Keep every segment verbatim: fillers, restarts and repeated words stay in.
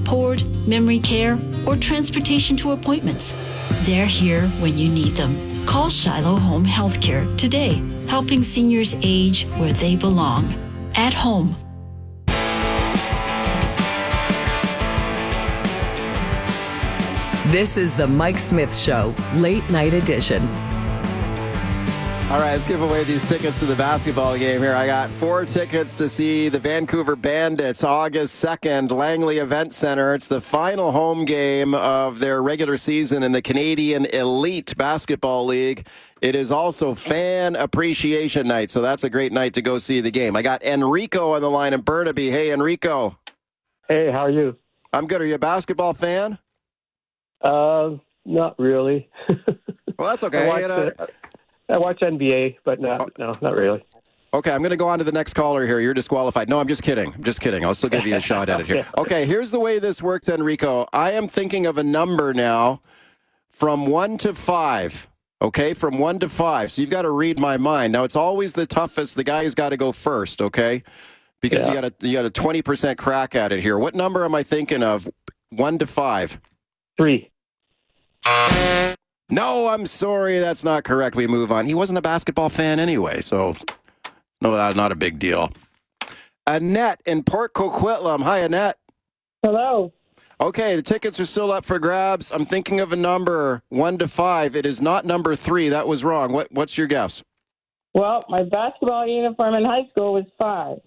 support, memory care, or transportation to appointments. They're here when you need them. Call Shiloh Home Healthcare today, helping seniors age where they belong, at home. This is the Mike Smith Show, late night edition. All right, let's give away these tickets to the basketball game here. I got four tickets to see the Vancouver Bandits August second, Langley Event Center. It's the final home game of their regular season in the Canadian Elite Basketball League. It is also Fan Appreciation Night, so that's a great night to go see the game. I got Enrico on the line in Burnaby. Hey, Enrico. Hey, how are you? I'm good. Are you a basketball fan? Uh, not really. Well, that's okay. I watch, uh, I watch N B A, but not, oh. no, not really. Okay, I'm going to go on to the next caller here. You're disqualified. No, I'm just kidding. I'm just kidding. I'll still give you a shot at it here. Okay, here's the way this works, Enrico. I am thinking of a number now from one to five. Okay, from one to five. So you've got to read my mind. Now, it's always the toughest. The guy who's got to go first, okay? Because yeah. you got a you got a twenty percent crack at it here. What number am I thinking of? One to five. Three. No, I'm sorry. That's not correct. We move on. He wasn't a basketball fan anyway, so no, that's not a big deal. Annette in Port Coquitlam. Hi, Annette. Hello. Okay, the tickets are still up for grabs. I'm thinking of a number, one to five. It is not number three. That was wrong. What, what's your guess? Well, my basketball uniform in high school was five.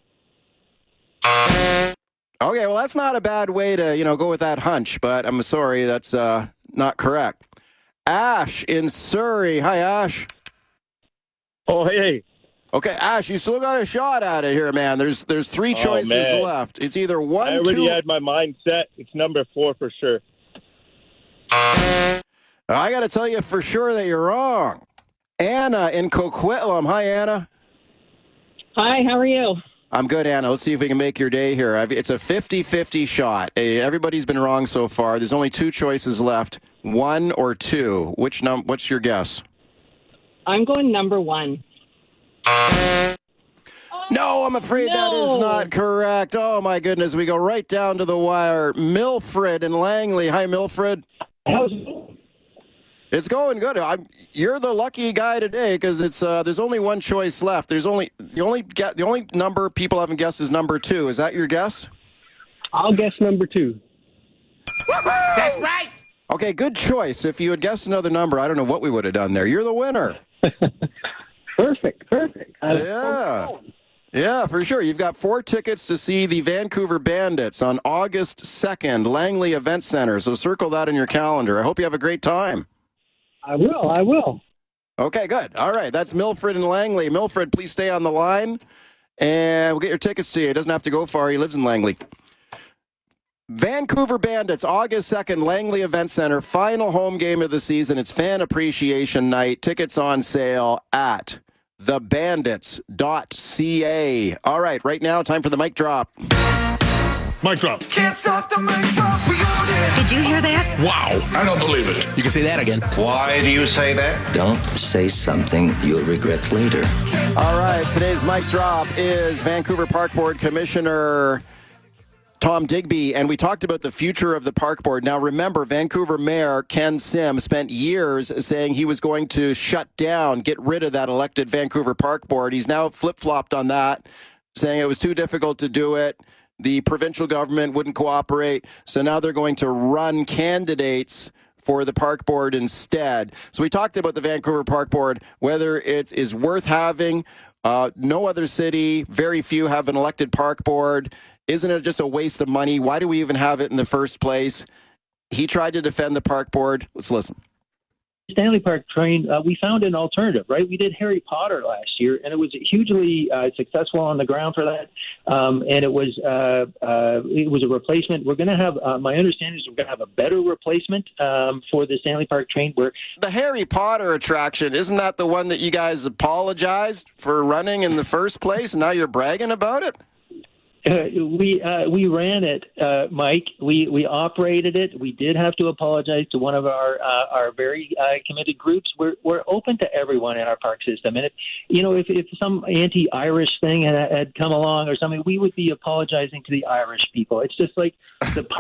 Okay, well, that's not a bad way to, you know, go with that hunch, but I'm sorry, that's uh, not correct. Ash in Surrey. Hi, Ash. Oh, hey. Okay, Ash, you still got a shot at it here, man. There's there's three choices oh, left. It's either one, I already two... had my mind set. It's number four for sure. I got to tell you for sure that you're wrong. Anna in Coquitlam. Hi, Anna. Hi, how are you? I'm good, Anna. Let's see if we can make your day here. It's a fifty-fifty shot. Everybody's been wrong so far. There's only two choices left, one or two. Which num? What's your guess? I'm going number one. No, I'm afraid no. that is not correct. Oh, my goodness. We go right down to the wire. Milfred in Langley. Hi, Milfred. How's it going? It's going good. I'm, you're the lucky guy today because it's uh, there's only one choice left. There's only the only the only number people haven't guessed is number two. Is that your guess? I'll guess number two. That's right. Okay, good choice. If you had guessed another number, I don't know what we would have done there. You're the winner. Perfect, perfect. Yeah. Yeah, for sure. You've got four tickets to see the Vancouver Bandits on August second, Langley Event Center. So circle that in your calendar. I hope you have a great time. I will, I will. Okay, good. All right, that's Milfred and Langley. Milfred, please stay on the line, and we'll get your tickets to you. He doesn't have to go far. He lives in Langley. Vancouver Bandits, August second, Langley Event Center, final home game of the season. It's Fan Appreciation Night. Tickets on sale at the bandits dot c a. All right, right now, time for the mic drop. Mic drop. Can't stop the mic drop. We got it. Did you hear that? Wow. I don't believe it. You can say that again. Why do you say that? Don't say something you'll regret later. All right, today's mic drop is Vancouver Park Board Commissioner Tom Digby, and we talked about the future of the park board. Now, remember, Vancouver Mayor Ken Sim spent years saying he was going to shut down, get rid of that elected Vancouver Park Board. He's now flip-flopped on that, saying it was too difficult to do it. The provincial government wouldn't cooperate, so now they're going to run candidates for the park board instead. So we talked about the Vancouver Park Board, whether it is worth having. Uh, no other city, very few have an elected park board. Isn't it just a waste of money? Why do we even have it in the first place? He tried to defend the park board. Let's listen. Stanley Park train, uh, we found an alternative, right? We did Harry Potter last year, and it was hugely uh, successful on the ground for that. Um, and it was uh, uh, it was a replacement. We're going to have, uh, my understanding is we're going to have a better replacement um, for the Stanley Park train. Where the Harry Potter attraction, isn't that the one that you guys apologized for running in the first place, and now you're bragging about it? Uh, we uh, we ran it, uh, Mike. We we operated it. We did have to apologize to one of our uh, our very uh, committed groups. We're we're open to everyone in our park system, and if you know if, if some anti-Irish thing had, had come along or something, we would be apologizing to the Irish people. It's just like the